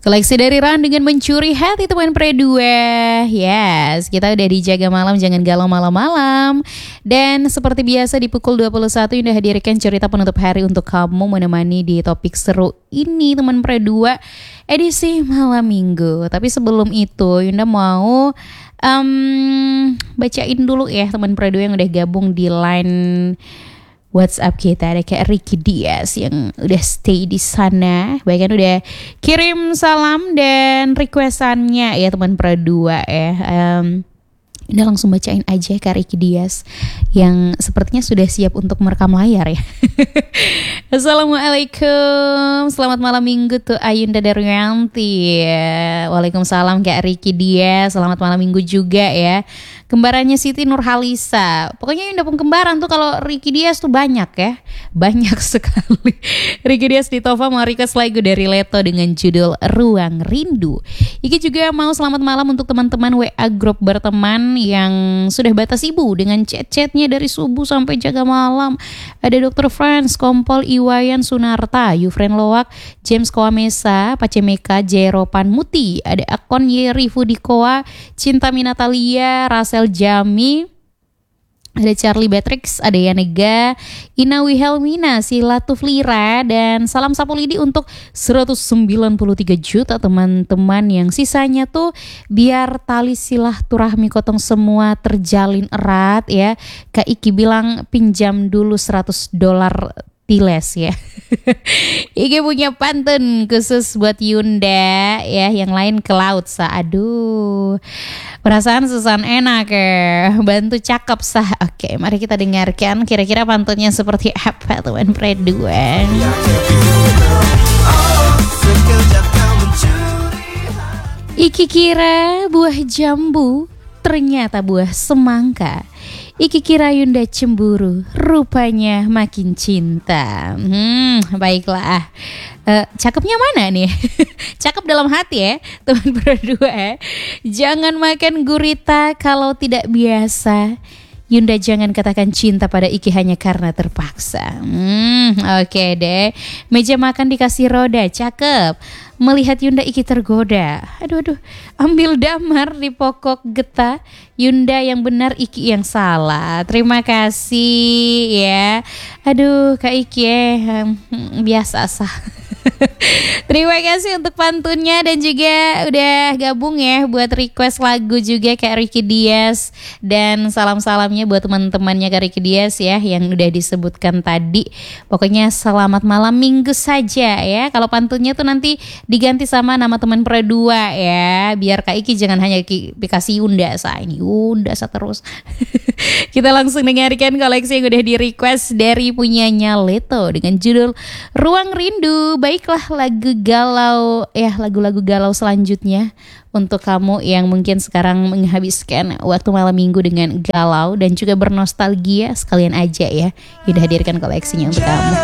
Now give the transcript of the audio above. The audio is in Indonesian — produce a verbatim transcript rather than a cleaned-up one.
Koleksi dari Ran dengan mencuri hati teman pre-dua. Yes, kita udah dijaga malam, jangan galau malam-malam. Dan seperti biasa di pukul dua puluh satu Yunda hadirkan cerita penutup hari untuk kamu menemani di topik seru ini teman pre-dua edisi malam minggu. Tapi sebelum itu Yunda mau um, bacain dulu ya teman pre-dua yang udah gabung di line WhatsApp kita. Ada kayak Ricky Diaz yang udah stay di sana, bahkan udah kirim salam dan requestannya ya teman Pradua ya. Um, udah langsung bacain aja Kak Ricky Diaz yang sepertinya sudah siap untuk merekam layar ya. Assalamualaikum, selamat malam minggu tuh Ayunda Daryanti. Waalaikumsalam Kak Ricky Diaz, selamat malam minggu juga ya. Kembarannya Siti Nurhalisa. Pokoknya Yunda pun kembaran tuh kalau Ricky Diaz tuh banyak ya. Banyak sekali. Ricky Diaz di Tova mau request lagu dari Leto dengan judul Ruang Rindu. Iki juga mau selamat malam untuk teman-teman W A Group berteman yang sudah batas ibu dengan chat-chatnya dari subuh sampai jaga malam. Ada dokter Franz, Kompol Iwayan Sunarta, Yufren Loak, James Koamesa, Pacemeka, Jeropan Muti. Ada Akon Yeri Fudikoa, Cinta Minatalia, Rasel Jami, ada Charlie Beatrix, ada Yanega, Ina Wihelmina, Silatuf Lira, dan salam sapu lidi untuk seratus sembilan puluh tiga juta teman-teman yang sisanya tuh biar tali silaturahmi kotong semua terjalin erat ya. Kak Iki bilang pinjam dulu seratus dolar tiles ya. Iki punya pantun khusus buat Yunda ya, yang lain ke laut sa. Aduh, perasaan susan enak ya, bantu cakep sah. Oke, mari kita dengarkan kira-kira pantunnya seperti apa teman Pradua. Iki kira buah jambu, ternyata buah semangka. Iki kira Yunda cemburu, rupanya makin cinta. Hmm, baiklah. Uh, cakepnya mana nih? Cakep dalam hati ya, teman berdua ya. Jangan makan gurita kalau tidak biasa. Yunda jangan katakan cinta pada Iki hanya karena terpaksa. Hmm, oke okay deh. Meja makan dikasih roda, cakep. Melihat Yunda Iki tergoda. Aduh aduh, ambil damar di pokok getah. Yunda yang benar, Iki yang salah. Terima kasih ya. Aduh Kak Iki ya, hmm, biasa sah. Terima kasih untuk pantunnya dan juga udah gabung ya buat request lagu juga Kak Ricky Diaz. Dan salam-salamnya buat teman-temannya Kak Ricky Diaz ya yang udah disebutkan tadi. Pokoknya selamat malam minggu saja ya. Kalau pantunnya tuh nanti diganti sama nama teman Pradua ya, biar Kak Iki jangan hanya dikasih Yunda sa ini Yunda sa terus. Kita langsung dengarkan koleksi yang udah di request dari punyanya Leto dengan judul Ruang Rindu. Baiklah, lagu galau ya, lagu-lagu galau selanjutnya untuk kamu yang mungkin sekarang menghabiskan waktu malam minggu dengan galau dan juga bernostalgia, sekalian aja ya. Yaudah hadirkan koleksinya untuk kamu.